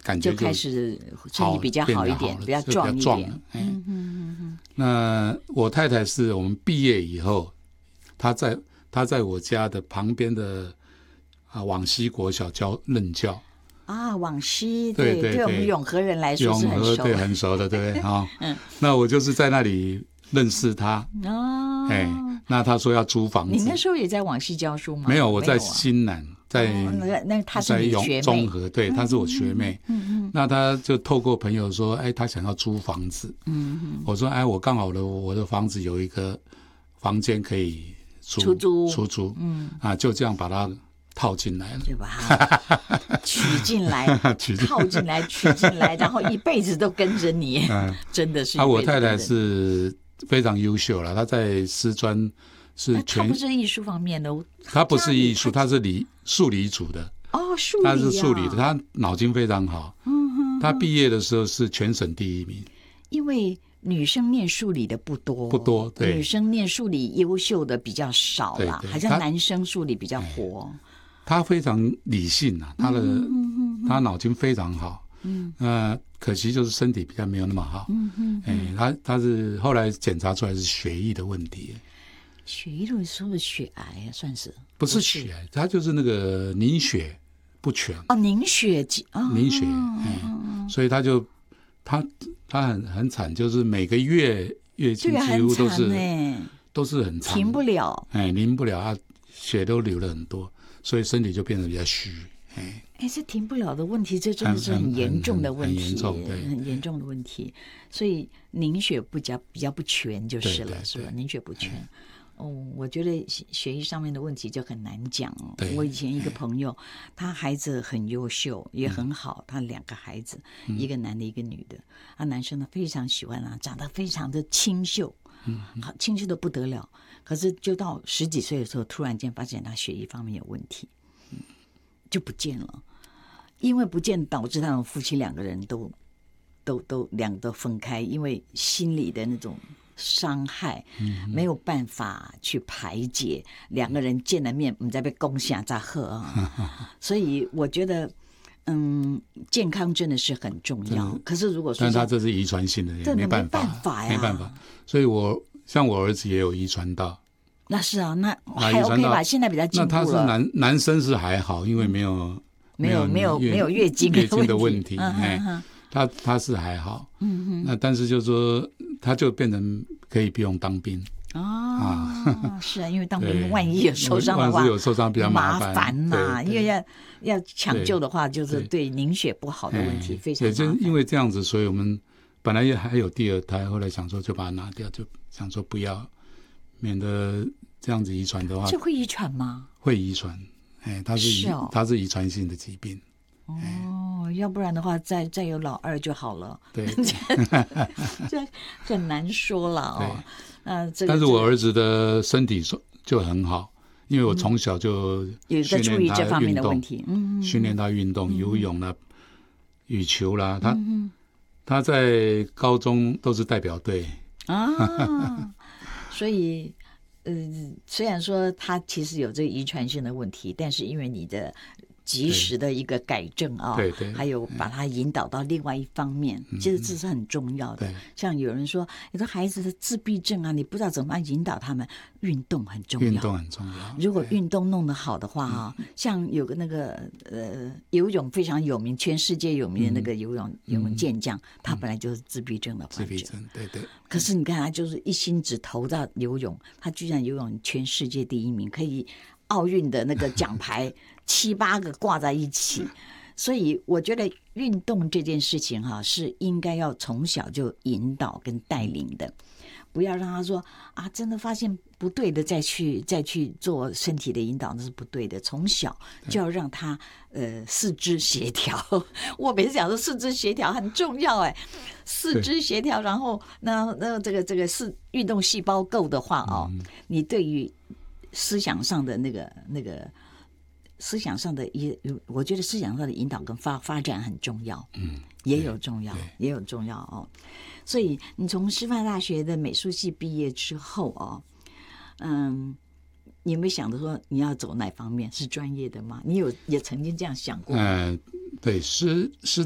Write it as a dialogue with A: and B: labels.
A: 感觉
B: 就开始身体比较好一点，比较壮一点。
A: 那我太太是我们毕业以后，她在我家的旁边的往西国小任教。
B: 往西，
A: 对，
B: 对我们永和人来说是很熟，
A: 对，很熟的，对不对？那我就是在那里认识他。那他说要租房子。
B: 你那时候也在往西教书吗？
A: 没有，我在新南，
B: 那他是你学妹，
A: 中和，对，她是我学妹。那他就透过朋友说，他想要租房子。我说，我刚好我的房子有一个房间可以出租。就这样把他套进来了，
B: 就把它取进来，套进来，取进来，然后一辈子都跟着你，真的是。
A: 我太太是非常优秀了，她在师专是
B: 她不是艺术方面的，
A: 她不是艺术，她是数理组的。
B: 数理，
A: 她是数理的，她脑筋非常好。她毕业的时候是全省第1名。
B: 因为女生念数理的不多，对，女生念数理优秀的比较少啦，好像男生数理比较活。
A: 他非常理性啊，他脑筋非常好，可惜就是身体比较没有那么好。他是后来检查出来是血液的问题。
B: 血液的时候的血癌啊，算是
A: 不是血癌，他就是那个凝血不全。
B: 凝血
A: 凝血，所以他很惨，就是每个月经几乎都是很长，
B: 停不了，
A: 停不了，血都流了很多。所以身体就变得比较虚。
B: 这停不了的问题，这真的是很严重的问题，
A: 很
B: 严重的问题。所以凝血比较不全就是了，是吧？凝血不全。我觉得血液上面的问题就很难讲。我以前一个朋友，他孩子很优秀，也很好，他2个孩子，一个男的，一个女的。男生呢非常喜欢长得非常的清秀，清秀的不得了。可是就到10几岁的时候，突然间发现他血液方面有问题，就不见了。因为不见，导致他们夫妻2个人都分开，因为心理的那种伤害，没有办法去排解。2个人见了面，我们在被攻下在喝所以我觉得。健康真的是很重要。可是如果说，
A: 但他这是遗传性的，没办法呀，没办法。所以像我儿子也有遗传到。
B: 那是啊，那还 OK 吧？现在比较进步了。
A: 那他是男生是还好，因为没有
B: 月经
A: 的问题。他是还好。那但是就说他就变成可以不用当兵。
B: 是啊，因为当兵万一有受伤的话，
A: 有受伤比较麻烦
B: 呐。因为要抢救的话，就是对凝血不好的问题非常麻烦。
A: 也就因为这样子，所以我们本来还有第2胎，后来想说就把它拿掉，就想说不要，免得这样子遗传的话。
B: 这会遗传吗？
A: 会遗传，它是遗传性的疾病。
B: 要不然的话，再有老2就好了。
A: 对，
B: 这很难说了
A: 但是我儿子的身体就很好，因为我从小就
B: 在注意这方面的问题，
A: 训练他运动，游泳啦、羽球啦，他在高中都是代表队
B: 所以虽然说他其实有这个遗传性的问题，但是因为你的及时的一个改正
A: 对，
B: 还有把它引导到另外一方面，其实这是很重要的。像有人说，有的孩子的自闭症你不知道怎么引导他们，运动很重要。
A: 运动很重要。
B: 如果运动弄得好的话像有个那个游泳非常有名，全世界有名的那个游泳健将，他本来就是自闭症的患者。
A: 自闭症，对。
B: 可是你看他就是一心只投到游泳，他居然游泳全世界第1名，可以奥运的那个奖牌7、8个挂在一起。所以我觉得运动这件事情是应该要从小就引导跟带领的，不要让他说真的发现不对的再去做身体的引导，那是不对的。从小就要让他四肢协调。我每次讲说四肢协调很重要四肢协调，然后那这个是运动细胞够的话你对于思想上的那个思想上的我觉得思想上的引导跟发展很重要，也有重要所以你从师范大学的美术系毕业之后你有没有想着说你要走哪方面？是专业的吗？你也曾经这样想过？
A: 对，师